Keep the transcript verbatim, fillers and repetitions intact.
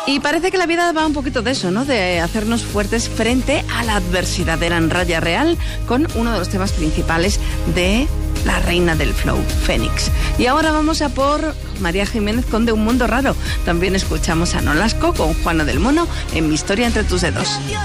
Y parece que la vida va un poquito de eso, ¿no? De hacernos fuertes frente a la adversidad. Era en Raya Real con uno de los temas principales de la reina del flow, Fénix. Y ahora vamos a por María Jiménez con De un mundo raro. También escuchamos a Nolasco con Juana del Mono en Mi historia entre tus dedos.